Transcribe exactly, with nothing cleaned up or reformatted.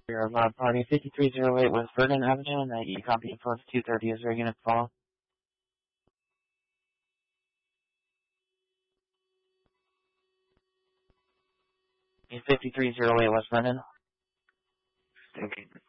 Your log party fifty-three oh eight West Vernon Avenue, and that you copy info two thirty. Is there a unit to follow? fifty-three oh eight West Vernon. Okay.